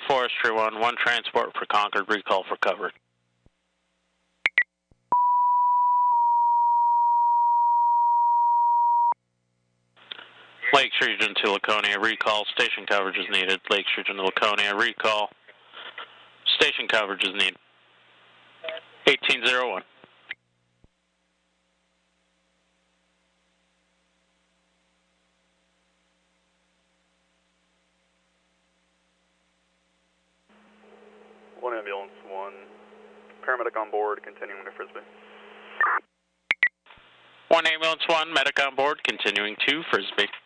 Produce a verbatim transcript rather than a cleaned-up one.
Forestry one, one transport for Concord, recall for coverage. Lakes Region to Laconia, recall, station coverage is needed. Lakes Region to Laconia, recall, station coverage is needed. eighteen oh one. One ambulance, one paramedic on board, continuing to Frisbee. One ambulance, one medic on board, continuing to Frisbee.